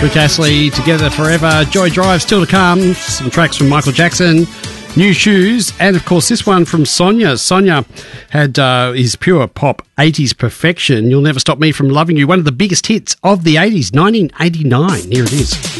Rick Astley, Together Forever, Joy Drive, still to come, some tracks from Michael Jackson, New Shoes, and of course this one from Sonia. Sonia had his pure pop 80s perfection, You'll Never Stop Me From Loving You, one of the biggest hits of the 80s, 1989. Here it is.